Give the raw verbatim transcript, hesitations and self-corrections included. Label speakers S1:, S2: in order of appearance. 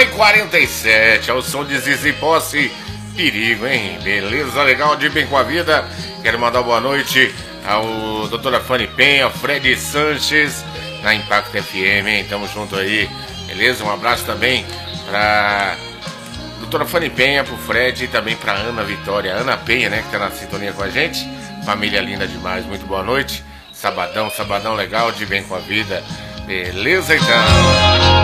S1: uma e quarenta e sete, ao som de Zizi Posse, perigo, hein? Beleza, legal, de bem com a vida. Quero mandar boa noite ao doutora Fanny Penha, Fred Sanches, na Impacto F M, hein? Tamo junto aí, beleza? Um abraço também pra doutora Fanny Penha, pro Fred e também pra Ana Vitória, Ana Penha, né? Que tá na sintonia com a gente. Família linda demais, muito boa noite. Sabadão, sabadão legal, de bem com a vida. Beleza, então?